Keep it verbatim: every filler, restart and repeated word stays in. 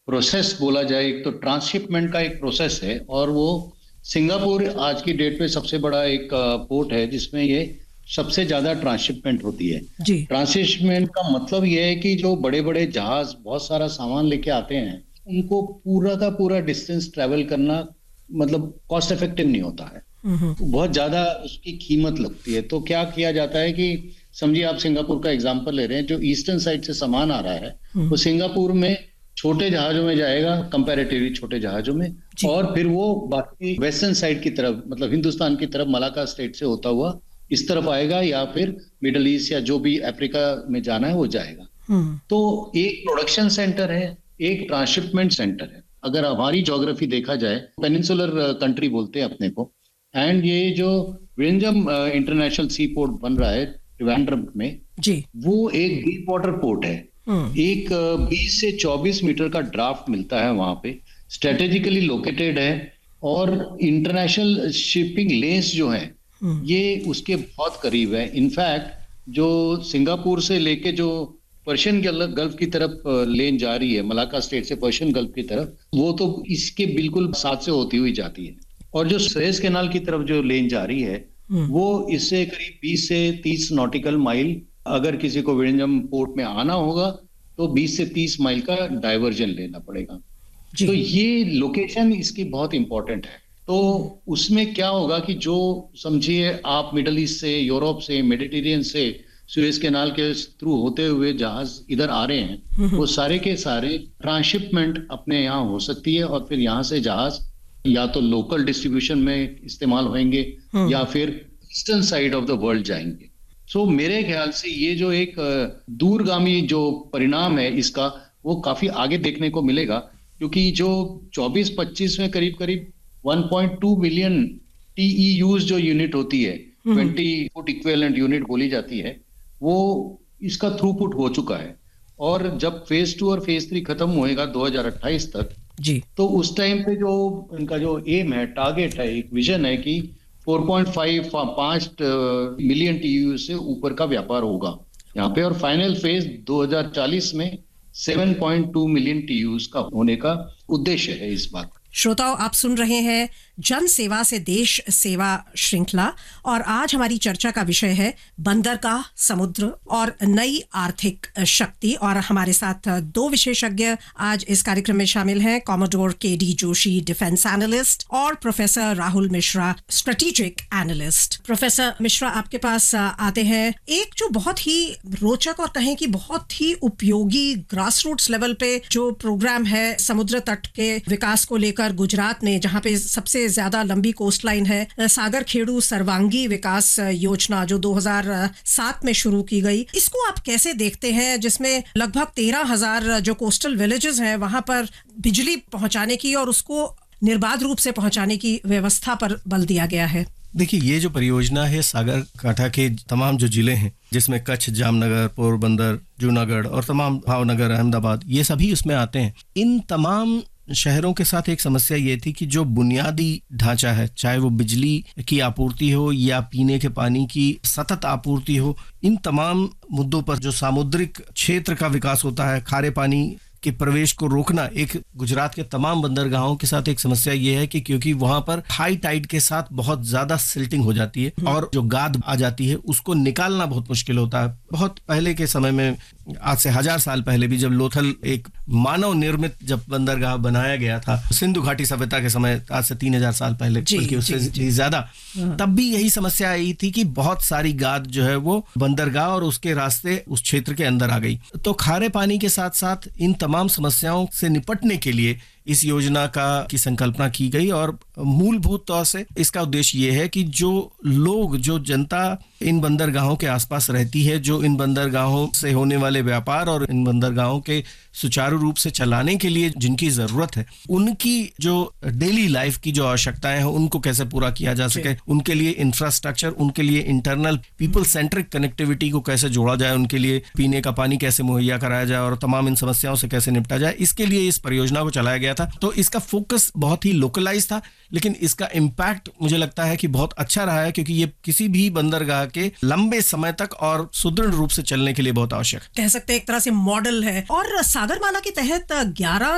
Process बोला जाए, एक तो ट्रांसशिपमेंट का एक प्रोसेस है और वो सिंगापुर आज की डेट में सबसे बड़ा एक पोर्ट है जिसमें ये सबसे ज्यादा ट्रांसशिपमेंट होती है। ट्रांसशिपमेंट का मतलब ये है कि जो बड़े बड़े जहाज बहुत सारा सामान लेके आते हैं उनको पूरा का पूरा डिस्टेंस ट्रेवल करना मतलब कॉस्ट इफेक्टिव नहीं होता है, बहुत ज्यादा उसकी कीमत लगती है। तो क्या किया जाता है कि समझिए आप सिंगापुर का एग्जांपल ले रहे हैं, जो ईस्टर्न साइड से सामान आ रहा है वो सिंगापुर में छोटे जहाजों में जाएगा, कंपैरेटिवली छोटे जहाजों में, और फिर वो बाकी वेस्टर्न साइड की तरफ मतलब हिंदुस्तान की तरफ मलाका स्टेट से होता हुआ इस तरफ आएगा या फिर मिडल ईस्ट या जो भी अफ्रीका में जाना है वो जाएगा। तो एक प्रोडक्शन सेंटर है, एक ट्रांसशिपमेंट सेंटर है। अगर हमारी ज्योग्राफी देखा जाए, पेनिनसुलर कंट्री बोलते हैं अपने को, एंड ये जो विलिंघम इंटरनेशनल सी पोर्ट बन रहा है ट्रिवेंड्रम में जी, वो एक डीप वाटर पोर्ट है। एक बीस से चौबीस मीटर का ड्राफ्ट मिलता है वहां पे, स्ट्रेटेजिकली लोकेटेड है और इंटरनेशनल शिपिंग लेन्स जो है ये उसके बहुत करीब है। इनफैक्ट जो सिंगापुर से लेके जो पर्शियन गल्फ की तरफ लेन जा रही है, मलाका स्टेट से पर्शियन गल्फ की तरफ, वो तो इसके बिल्कुल साथ से होती हुई जाती है। और जो सुएज कैनाल की तरफ जो लेन जा रही है वो इससे करीब बीस से तीस नॉटिकल माइल, अगर किसी को विलिंघम पोर्ट में आना होगा तो बीस से तीस माइल का डाइवर्जन लेना पड़ेगा। तो ये लोकेशन इसकी बहुत इंपॉर्टेंट है। तो उसमें क्या होगा कि जो समझिए आप मिडल ईस्ट से, यूरोप से, मेडिटेरियन से सुएज कैनाल के थ्रू होते हुए जहाज इधर आ रहे हैं, वो सारे के सारे ट्रांसशिपमेंट अपने यहाँ हो सकती है और फिर यहाँ से जहाज या तो लोकल डिस्ट्रीब्यूशन में इस्तेमाल होंगे या फिर eastern side of the world जाएंगे। सो so, मेरे ख्याल से ये जो एक दूरगामी जो परिणाम है इसका, वो काफी आगे देखने को मिलेगा, क्योंकि जो चौबीस पच्चीस में करीब करीब एक पॉइंट दो मिलियन टीईयूज जो यूनिट होती है, बीस फुट इक्विवेलेंट यूनिट बोली जाती है, वो इसका थ्रूपुट हो चुका है। और जब फेज टू और फेज थ्री खत्म होएगा दो हज़ार अट्ठाईस तक जी, तो उस टाइम पे जो इनका जो एम है, टारगेट है, एक विजन है कि चार पॉइंट पाँच मिलियन टीयू से ऊपर का व्यापार होगा यहाँ पे, और फाइनल फेज दो हज़ार चालीस में सात पॉइंट दो मिलियन टीयूज का होने का उद्देश्य है इस बात। श्रोताओं, आप सुन रहे हैं जन सेवा से देश सेवा श्रृंखला और आज हमारी चर्चा का विषय है बंदरगाह, समुद्र और नई आर्थिक शक्ति। और हमारे साथ दो विशेषज्ञ आज इस कार्यक्रम में शामिल हैं, कॉमोडोर के डी जोशी, डिफेंस एनालिस्ट, और professor Rahul Mishra, strategic analyst. Professor Mishra, आपके पास आते हैं। एक जो बहुत ही रोचक और कहें कि बहुत ही उपयोगी ग्रास रूट्स लेवल पे जो प्रोग्राम है समुद्र तट के विकास को लेकर गुजरात में, जहाँ पे सबसे ज्यादा लंबी कोस्ट लाइन है, सागर खेड़ू सर्वांगी विकास योजना जो दो हज़ार सात में शुरू की गई, इसको आप कैसे देखते हैं, जिसमें लगभग तेरह हजार जो कोस्टल विलेजेस हैं वहां पर बिजली पहुंचाने की और उसको निर्बाध रूप से पहुंचाने की व्यवस्था पर बल दिया गया है? देखिए, ये जो परियोजना है सागर कांठा के तमाम जो जिले हैं, जिसमें कच्छ, जामनगर, पोरबंदर, जूनागढ़ और तमाम भावनगर, अहमदाबाद, ये सभी उसमें आते हैं। इन तमाम शहरों के साथ एक समस्या ये थी कि जो बुनियादी ढांचा है, चाहे वो बिजली की आपूर्ति हो या पीने के पानी की सतत आपूर्ति हो, इन तमाम मुद्दों पर जो सामुद्रिक क्षेत्र का विकास होता है, खारे पानी के प्रवेश को रोकना, एक गुजरात के तमाम बंदरगाहों के साथ एक समस्या ये है कि क्योंकि वहां पर हाई टाइड के साथ बहुत ज्यादा सिल्टिंग हो जाती है और जो गाद आ जाती है उसको निकालना बहुत मुश्किल होता है। बहुत पहले के समय में, आज से हजार साल पहले भी, जब लोथल एक मानव निर्मित जब बंदरगाह बनाया गया था सिंधु घाटी सभ्यता के समय, आज से तीन हजार साल पहले, बल्कि उससे ज्यादा, तब भी यही समस्या आई थी कि बहुत सारी गाद जो है वो बंदरगाह और उसके रास्ते उस क्षेत्र के अंदर आ गई। तो खारे पानी के साथ साथ इन तमाम समस्याओं से निपटने के लिए इस योजना का की संकल्पना की गई और मूलभूत तौर से इसका उद्देश्य ये है कि जो लोग, जो जनता इन बंदरगाहों के आसपास रहती है, जो इन बंदरगाहों से होने वाले व्यापार और इन बंदरगाहों के सुचारू रूप से चलाने के लिए जिनकी जरूरत है, उनकी जो डेली लाइफ की जो आवश्यकताएं हैं उनको कैसे पूरा किया जा सके, उनके लिए इंफ्रास्ट्रक्चर, उनके लिए इंटरनल पीपल सेंट्रिक कनेक्टिविटी को कैसे जोड़ा जाए, उनके लिए पीने का पानी कैसे मुहैया कराया जाए और तमाम इन समस्याओं से कैसे निपटा जाए, इसके लिए इस परियोजना को चलाया गया था। तो इसका फोकस बहुत ही लोकलाइज था, लेकिन इसका इम्पैक्ट मुझे लगता है कि बहुत अच्छा रहा है, क्योंकि ये किसी भी बंदरगाह के लंबे समय तक और सुदृढ़ रूप से चलने के लिए बहुत आवश्यक, कह सकते हैं एक तरह से मॉडल है। और सागरमाला के तहत ग्यारह